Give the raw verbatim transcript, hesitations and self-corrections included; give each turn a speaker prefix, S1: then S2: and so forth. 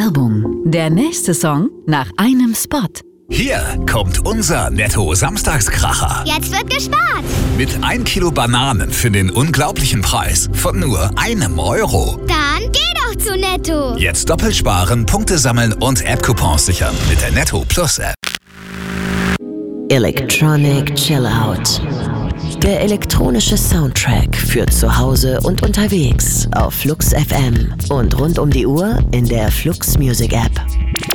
S1: Werbung. Der nächste Song nach einem Spot.
S2: Hier kommt unser Netto-Samstagskracher.
S3: Jetzt wird gespart.
S2: Mit ein Kilo Bananen für den unglaublichen Preis von nur einem Euro.
S3: Dann geh doch zu Netto.
S2: Jetzt doppelt sparen, Punkte sammeln und App-Coupons sichern mit der Netto Plus App.
S4: Electronic Chill Out. Der elektronische Soundtrack für zu Hause und unterwegs auf Flux F M und rund um die Uhr in der Flux Music App.